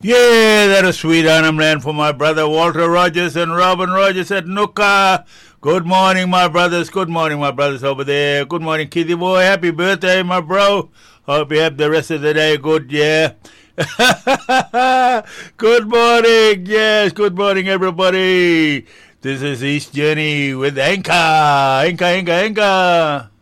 Yeah, that is sweet Annam land for my brother Walter Rogers and Robin Rogers at Nooka. Good morning, my brothers. Good morning, my brothers over there. Good morning, Kitty boy. Happy birthday, my bro. Hope you have the rest of the day good, yeah. Good morning. Yes, good morning, everybody. This is East Journey with Anchor. Anchor.